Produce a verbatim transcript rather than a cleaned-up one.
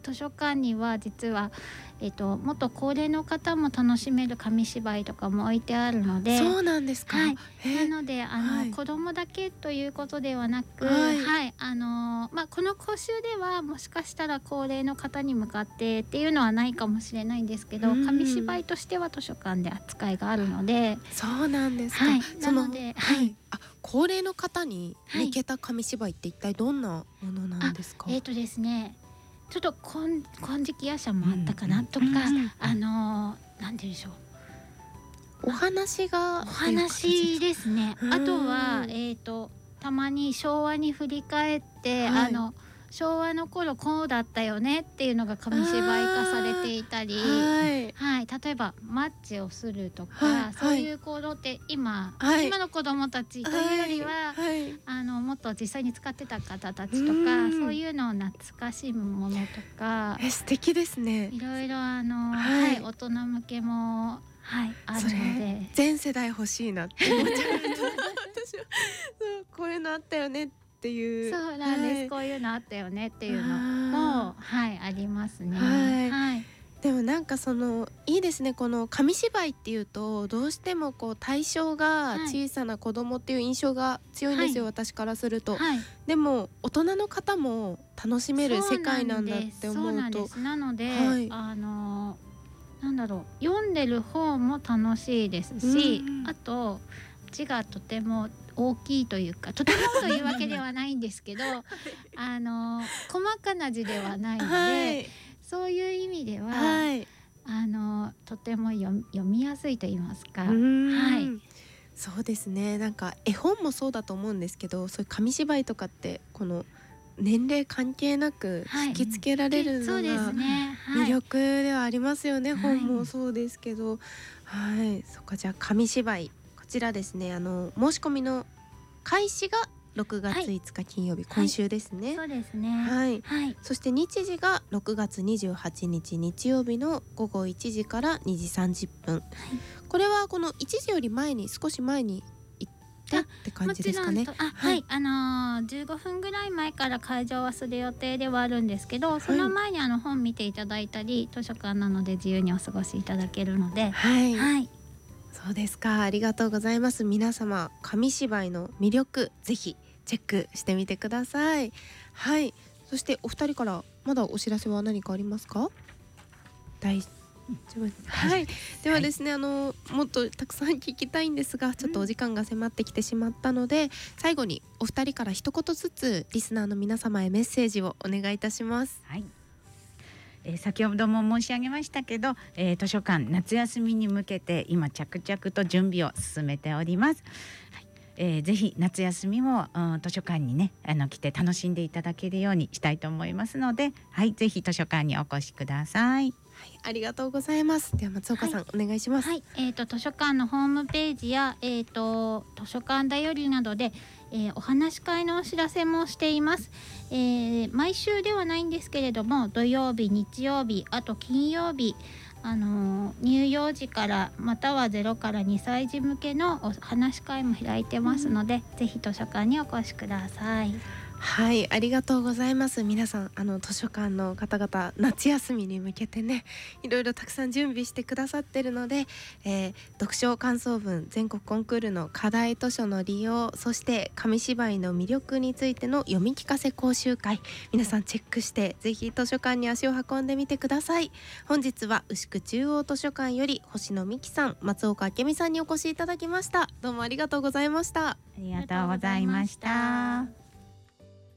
図書館には実は、えー、ともっと高齢の方も楽しめる紙芝居とかも置いてあるので。 そうなんですか。 はい、なのであの、 はい、 子供だけということではなく、 はいはい、あのまあ、この講習ではもしかしたら高齢の方に向かってっていうのはないかもしれないんですけど、紙芝居としては図書館で扱いがあるので。 そうなんですか。 はい、 そのなので、 ははいい、 あ、高齢の方に向けた紙芝居って一体どんなものなんですか。 えーとですねちょっと金金色夜叉もあったかな、 うんとか、 うん、 あのー、なんて言うんでしょう、 お話がお話ですね。 うんあとは、えーとたまに昭和に振り返って、 はい、 あの昭和の頃こうだったよねっていうのが紙芝居化されていたり、 はいはい、例えばマッチをするとか、 はい、 そういう行動って今、 はい、 今の子どもたちというよりは、 はいはい、 あのもっと実際に使ってた方たちとか、そういうのを懐かしむものとか、 え素敵ですね。 いろいろあの、 はいはい、大人向けも、はい、あるので全世代欲しいなって思っちゃう私はそうこういうのあったよねっていう。 そうなんです、 はい、 こういうのあったよねっていうのも、はい、ありますね。 はい、 はい、 でもなんかそのいいですね。この紙芝居っていうとどうしてもこう対象が小さな子供っていう印象が強いんですよ、はい、私からすると、はい、でも大人の方も楽しめる世界なんだって思うと。 そうなんです。なので、 はい、 あのなんだろう、読んでる方も楽しいですし、 うん、 あと字がとても大きいというか、とてもというわけではないんですけどあの細かな字ではないので、はい、そういう意味では、はい、あのとても読みやすいと言いますか、はい、 そうですね。なんか絵本もそうだと思うんですけど、そういう紙芝居とかってこの年齢関係なく引きつけられるのが魅力ではありますよね、はい、本もそうですけど、はい、そっか。じゃあ紙芝居こちらですね、あの申し込みの開始がろくがついつか金曜日、はい、今週ですね、 はい、そうですね、 はいはい、 そして日時がろくがつにじゅうはちにち日曜日のごごいちじからにじさんじゅっぷん、はい、これはこのいちじより前に少し前にって感じですかね。 あ、はい、はい、あのー、じゅうごふんぐらい前から会場はする予定ではあるんですけど、その前にあの本見ていただいたり、図書館なので自由にお過ごしいただけるので、 はい、 はい、 そうですか。ありがとうございます。皆様紙芝居の魅力ぜひチェックしてみてください。はい、そしてお二人からまだお知らせは何かありますか。大はい、ではですね、はい、あのもっとたくさん聞きたいんですが、ちょっとお時間が迫ってきてしまったので、うん、最後にお二人から一言ずつリスナーの皆様へメッセージをお願いいたします。 はい、えー、先ほども申し上げましたけど、えー、図書館夏休みに向けて今着々と準備を進めております。はい、えー、ぜひ夏休みも、うん、図書館にねあの来て楽しんでいただけるようにしたいと思いますので、はい、ぜひ図書館にお越しください。 はい、ありがとうございます。では松岡さん、はい、お願いします。 はい、えーと、図書館のホームページや、えーと、図書館だよりなどで、えー、お話し会のお知らせもしています。えー、毎週ではないんですけれども、土曜日、日曜日、あと金曜日、あのー、乳幼児からまたはゼロからにさい児向けのお話し会も開いてますので、うん、ぜひ図書館にお越しください。 はい、ありがとうございます。皆さんあの図書館の方々夏休みに向けてねいろいろたくさん準備してくださってるので、えー、読書感想文全国コンクールの課題図書の利用、そして紙芝居の魅力についての読み聞かせ講習会、皆さんチェックしてぜひ図書館に足を運んでみてください。本日は牛久中央図書館より星野美希さん、松岡明美さんにお越しいただきました。どうもありがとうございました。 ありがとうございました。